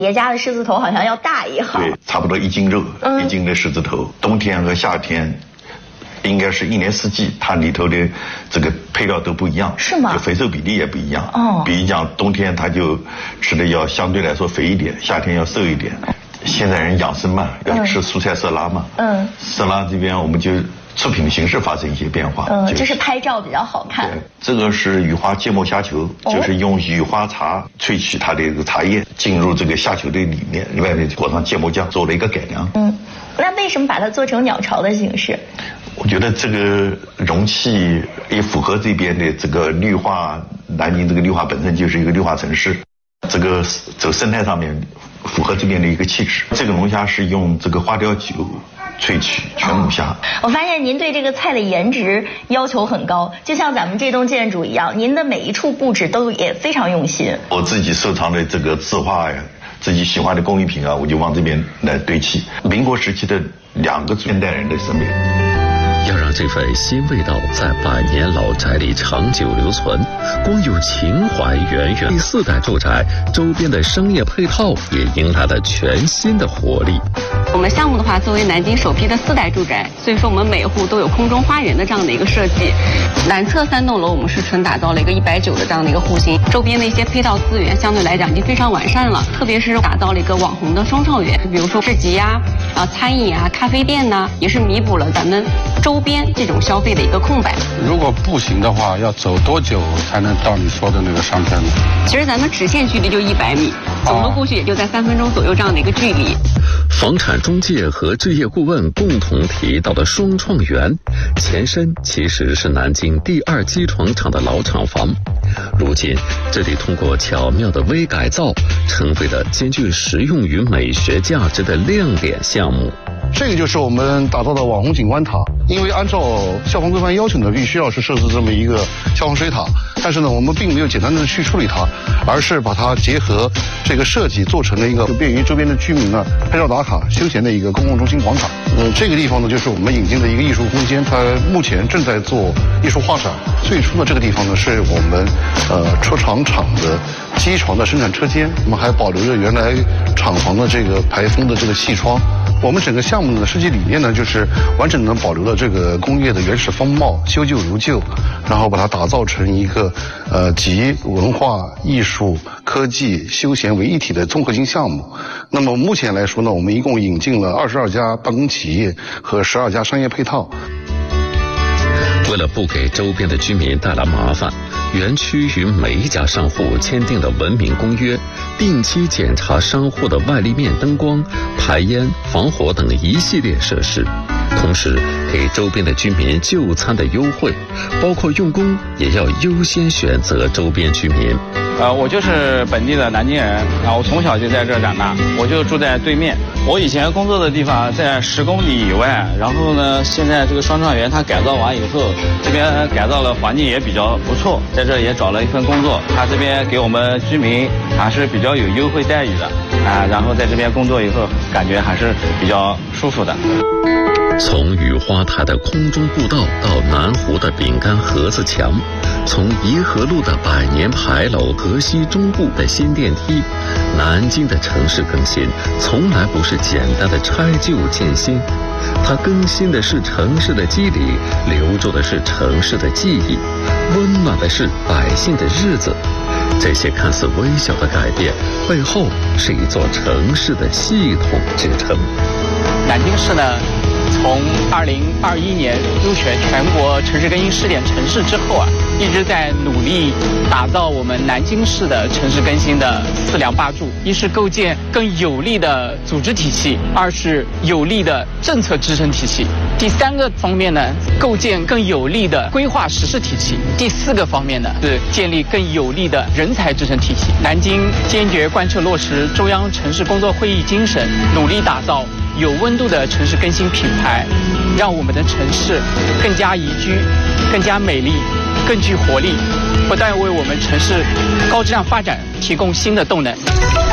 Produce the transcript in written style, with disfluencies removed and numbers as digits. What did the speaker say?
爷家的狮子头好像要大一号， 对，差不多1斤肉，1斤的狮子头。冬天和夏天，应该是1年4季，它里头的这个配料都不一样， 是吗？ 就肥瘦比例也不一样。 哦， 比如讲冬天它就吃的要相对来说肥一点，夏天要瘦一点。现在人养生嘛，要吃蔬菜色拉嘛。色拉这边我们就出品的形式发生一些变化。 就是拍照比较好看。 对，这个是雨花芥末虾球，就是用雨花茶萃取它的这个茶叶，进入这个虾球的里面，外面裹上芥末酱，做了一个改良。 那为什么把它做成鸟巢的形式？ 我觉得这个容器也符合这边的这个绿化，南京这个绿化本身就是一个绿化城市，这个走生态上面符合这边的一个气质。这个龙虾是用这个花雕酒萃取全母虾。 我发现您对这个菜的颜值要求很高，就像咱们这栋建筑一样，您的每一处布置都也非常用心。 我自己收藏的这个字画呀，自己喜欢的工艺品啊，我就往这边来堆砌。民国时期的2个现代人的审美。 要让这份新味道在100年老宅里长久留存，光有情怀远远。第4代住宅周边的商业配套也迎来了全新的活力。 我们项目的话，作为南京首批的4代住宅，所以说我们每户都有空中花园的这样的一个设计。南侧3栋楼我们是纯打造了一个190的这样的一个户型，周边的一些配套资源相对来讲已经非常完善了，特别是打造了一个网红的双创园，比如说市集呀、餐饮啊、咖啡店呐，也是弥补了咱们周边这种消费的一个空白。 如果步行的话，要走多久才能到你说的那个商圈呢？ 其实咱们直线距离就100米，走路过去也就在3分钟左右这样的一个距离。 房产中介和置业顾问共同提到的双创园，前身其实是南京第2机床厂的老厂房，如今这里通过巧妙的微改造，成为了兼具实用与美学价值的亮点项目。 这个就是我们打造的网红景观塔，因为按照消防规范要求呢，必须要是设置这么一个消防水塔，但是呢，我们并没有简单的去处理它，而是把它结合这个设计做成了一个便于周边的居民呢拍照打卡休闲的一个公共中心广场。这个地方呢，就是我们引进的一个艺术空间，它目前正在做艺术画展。最初的这个地方呢，是我们车厂的机床的生产车间，我们还保留着原来厂房的这个排风的这个气窗。我们整个项目的设计理念呢，就是完整的保留了这个工业的原始风貌，修旧如旧，然后把它打造成一个集文化艺术、科技、休闲为一体的综合性项目。那么目前来说呢，我们一共引进了22家办公企业和12家商业配套。 为了不给周边的居民带来麻烦，园区与每一家商户签订了文明公约，定期检查商户的外立面灯光、排烟、防火等一系列设施，同时给周边的居民就餐的优惠，包括用工也要优先选择周边居民。 我就是本地的南京人，然后我从小就在这儿长大，我就住在对面。我以前工作的地方在10公里以外，然后呢，现在这个双创园它改造完以后，这边改造了环境也比较不错，在这也找了一份工作，他这边给我们居民还是比较有优惠待遇的啊，然后在这边工作以后，感觉还是比较舒服的。 从雨花台的空中步道到南湖的饼干盒子墙，从颐和路的100年牌楼、河西中部的新电梯，南京的城市更新从来不是简单的拆旧建新，它更新的是城市的肌理，留住的是城市的记忆，温暖的是百姓的日子。这些看似微小的改变，背后是一座城市的系统支撑。 南京市呢，从2021年入选全国城市更新试点城市之后啊，一直在努力打造我们南京市的城市更新的4梁8柱：一是构建更有力的组织体系，二是有力的政策支撑体系，第3个方面呢，构建更有力的规划实施体系，第4个方面呢，是建立更有力的人才支撑体系。南京坚决贯彻落实中央城市工作会议精神，努力打造有温度的城市更新品牌，让我们的城市更加宜居、更加美丽、更具活力，不但为我们城市高质量发展提供新的动能。